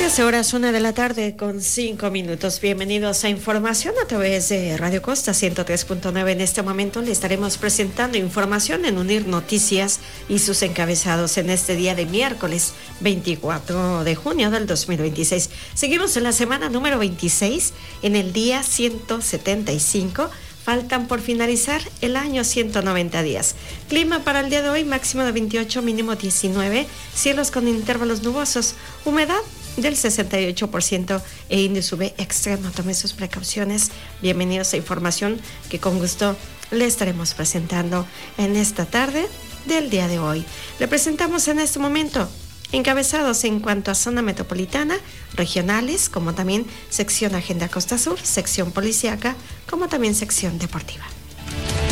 13 horas, 1 de la tarde con 5 minutos. Bienvenidos a Información a través de Radio Costa 103.9. En este momento le estaremos presentando información en Unir Noticias y sus encabezados en este día de miércoles 24 de junio del 2026. Seguimos en la semana número 26, en el día 175. Faltan por finalizar el año 190 días. Clima para el día de hoy, máximo de 28, mínimo 19. Cielos con intervalos nubosos. Humedad del 68% e índice UV extremo. Tome sus precauciones. Bienvenidos a información que con gusto le estaremos presentando en esta tarde del día de hoy. Le presentamos en este momento encabezados en cuanto a zona metropolitana, regionales, como también sección Agenda Costa Sur, sección policíaca, como también sección deportiva.